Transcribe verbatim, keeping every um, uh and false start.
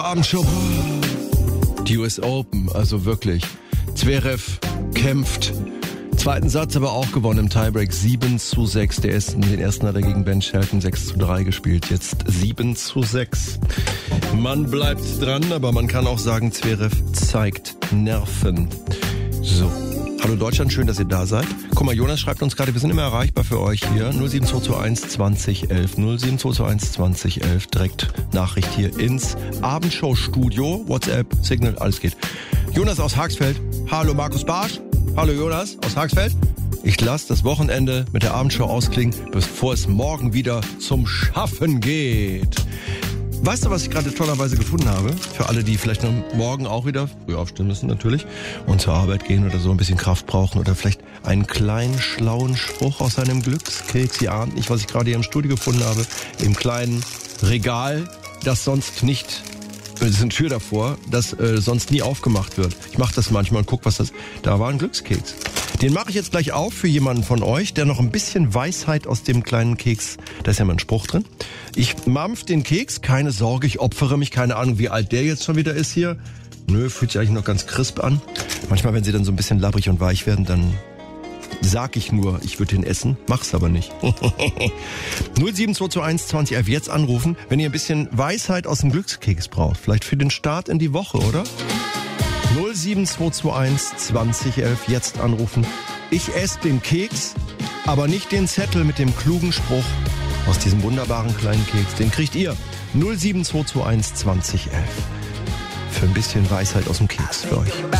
Abendshow. Die U S Open, also wirklich. Zverev kämpft. Zweiten Satz aber auch gewonnen im Tiebreak. sieben zu sechs. Der ersten, den ersten hat er gegen Ben Shelton sechs zu drei gespielt. Jetzt sieben zu sechs. Man bleibt dran, aber man kann auch sagen, Zverev zeigt Nerven. So. Hallo Deutschland, schön, dass ihr da seid. Guck mal, Jonas schreibt uns gerade, wir sind immer erreichbar für euch hier. null sieben zwei zwei eins zwanzig elf. null sieben zwei zwei eins zwanzig elf. Direkt Nachricht hier ins Abendshow-Studio. WhatsApp, Signal, alles geht. Jonas aus Haxfeld. Hallo Markus Barsch. Hallo Jonas aus Haxfeld. Ich lasse das Wochenende mit der Abendshow ausklingen, bevor es morgen wieder zum Schaffen geht. Weißt du, was ich gerade tollerweise gefunden habe? Für alle, die vielleicht noch morgen auch wieder früh aufstehen müssen natürlich und zur Arbeit gehen oder so ein bisschen Kraft brauchen oder vielleicht einen kleinen, schlauen Spruch aus einem Glückskeks. Ihr ahnt nicht, was ich gerade hier im Studio gefunden habe. Im kleinen Regal, das sonst nicht, das ist eine Tür davor, das äh, sonst nie aufgemacht wird. Ich mache das manchmal und guck, was das, da war ein Glückskeks. Den mache ich jetzt gleich auf für jemanden von euch, der noch ein bisschen Weisheit aus dem kleinen Keks, da ist ja mal ein Spruch drin. Ich mampf den Keks, keine Sorge, ich opfere mich, keine Ahnung, wie alt der jetzt schon wieder ist hier. Nö, fühlt sich eigentlich noch ganz crisp an. Manchmal, wenn sie dann so ein bisschen labbrig und weich werden, dann sag ich nur, ich würde den essen, mach's aber nicht. null sieben zwei zwei eins zwanzig elf, jetzt anrufen, wenn ihr ein bisschen Weisheit aus dem Glückskeks braucht. Vielleicht für den Start in die Woche, oder? null sieben zwei zwei eins zwanzig elf, jetzt anrufen. Ich esse den Keks, aber nicht den Zettel mit dem klugen Spruch aus diesem wunderbaren kleinen Keks. Den kriegt ihr. null sieben zwei zwei eins zwanzig elf. Für ein bisschen Weisheit aus dem Keks für euch.